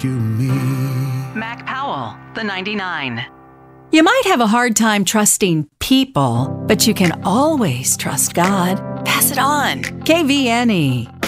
rescue me. Mac Powell, the 99. You might have a hard time trusting people, but you can always trust God. Pass it on. KVNE.